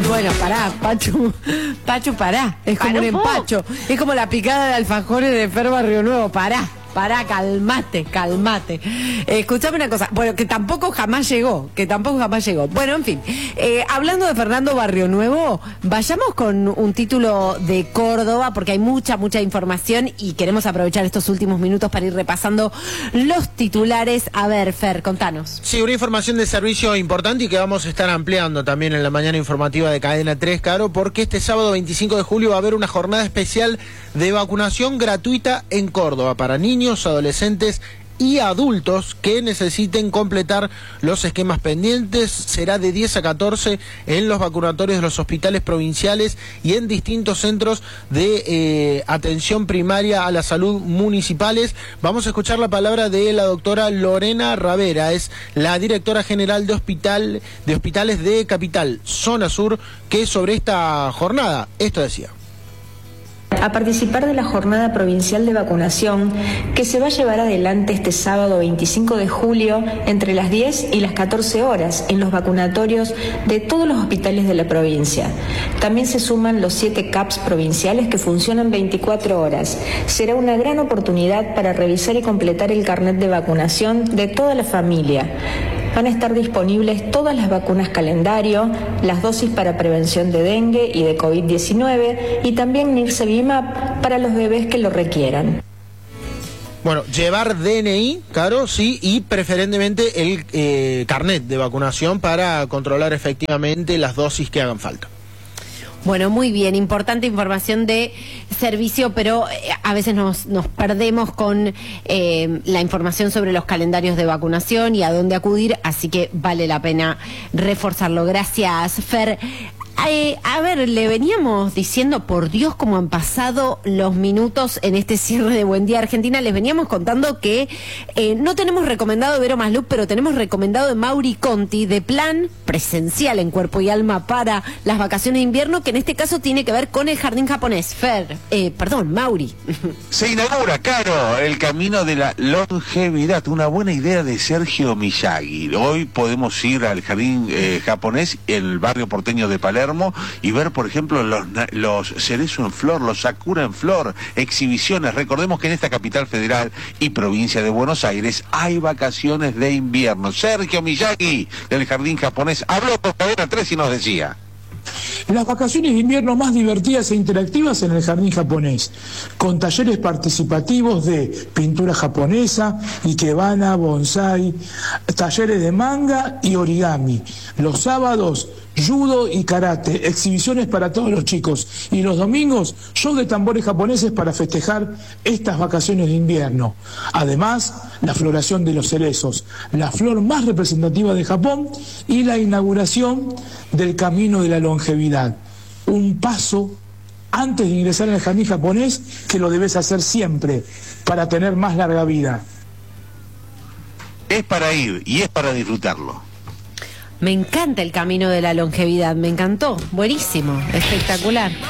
Bueno, pará, Pachu, pará. Es como un empacho. Es como la picada de alfajores de Fer Barrio Nuevo. Pará, calmate. Escuchame una cosa, bueno, que tampoco jamás llegó. Bueno, en fin, hablando de Fernando Barrio Nuevo, vayamos con un título de Córdoba, porque hay mucha información y queremos aprovechar estos últimos minutos para ir repasando los titulares. A ver, Fer, contanos. Sí, una información de servicio importante y que vamos a estar ampliando también en la mañana informativa de Cadena 3, Caro, porque este sábado 25 de julio va a haber una jornada especial de vacunación gratuita en Córdoba para niños, adolescentes y adultos que necesiten completar los esquemas pendientes. Será de 10 a 14 en los vacunatorios de los hospitales provinciales y en distintos centros de atención primaria a la salud municipales. Vamos a escuchar la palabra de la doctora Lorena Ravera, es la directora general de hospitales de Capital, Zona Sur, que sobre esta jornada esto decía. A participar de la jornada provincial de vacunación que se va a llevar adelante este sábado 25 de julio entre las 10 y las 14 horas en los vacunatorios de todos los hospitales de la provincia. También se suman los 7 CAPs provinciales que funcionan 24 horas. Será una gran oportunidad para revisar y completar el carnet de vacunación de toda la familia. Van a estar disponibles todas las vacunas calendario, las dosis para prevención de dengue y de COVID-19 y también Nirsevimab para los bebés que lo requieran. Bueno, llevar DNI, Caro, sí, y preferentemente el carnet de vacunación para controlar efectivamente las dosis que hagan falta. Bueno, muy bien, importante información de servicio, pero a veces nos perdemos con la información sobre los calendarios de vacunación y a dónde acudir, así que vale la pena reforzarlo. Gracias, Fer. A ver, le veníamos diciendo, por Dios, cómo han pasado los minutos en este cierre de Buen Día Argentina. Les veníamos contando que no tenemos recomendado de Vero Masluc, pero tenemos recomendado de Mauri Conti, de plan presencial en cuerpo y alma para las vacaciones de invierno, que en este caso tiene que ver con el jardín japonés. Mauri. Se inaugura, Caro, el camino de la longevidad, una buena idea de Sergio Miyagi. Hoy podemos ir al jardín japonés, el barrio porteño de Palermo, y ver, por ejemplo, los cerezo en flor, los sakura en flor, exhibiciones. Recordemos que en esta capital federal y provincia de Buenos Aires hay vacaciones de invierno. Sergio Miyagi, del jardín japonés, habló con Cadena 3 y nos decía: las vacaciones de invierno más divertidas e interactivas en el jardín japonés, con talleres participativos de pintura japonesa, ikebana, bonsai, talleres de manga y origami. Los sábados, judo y karate, exhibiciones para todos los chicos. Y los domingos, show de tambores japoneses para festejar estas vacaciones de invierno. Además, la floración de los cerezos, la flor más representativa de Japón, y la inauguración del camino de la longevidad. Un paso antes de ingresar al jardín japonés que lo debes hacer siempre para tener más larga vida. Es para ir y es para disfrutarlo. Me encanta el camino de la longevidad, me encantó, buenísimo, espectacular.